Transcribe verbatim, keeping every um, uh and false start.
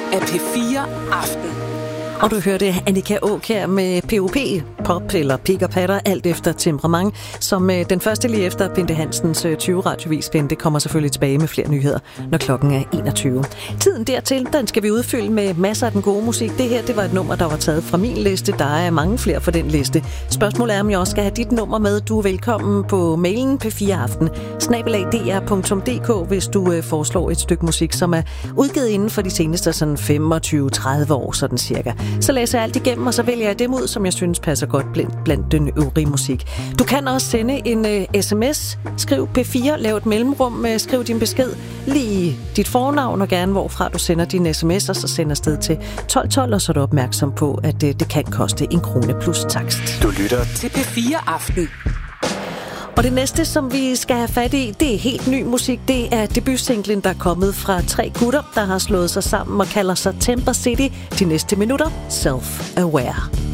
af P fire Aften. Og du hørte Annika Aakjær med P O P, pop eller pik og patter, alt efter temperament, som den første lige efter Bente Hansens tyve radiovis. Bente kommer selvfølgelig tilbage med flere nyheder, når klokken er enogtyve. Tiden dertil, den skal vi udfylde med masser af den gode musik. Det her, det var et nummer, der var taget fra min liste. Der er mange flere for den liste. Spørgsmålet er, om jeg også skal have dit nummer med. Du er velkommen på mailen p fire aften snabel-a d r punktum d k, hvis du foreslår et stykke musik, som er udgivet inden for de seneste sådan femogtyve til tredive år, sådan cirka. Så læser jeg alt igennem, og så vælger jeg dem ud, som jeg synes passer godt blandt, blandt den øvrige musik. Du kan også sende en uh, sms. Skriv P fire, lav et mellemrum, uh, skriv din besked, lige dit fornavn og gerne hvorfra du sender din sms, og så sender afsted til tolv tolv, og så er du opmærksom på, at uh, det kan koste en krone plus takst. Du lytter til P fire Aften. Og det næste, som vi skal have fat i, det er helt ny musik. Det er debutsinglen, der er kommet fra tre gutter, der har slået sig sammen og kalder sig Temper City. De næste minutter, Self-Aware.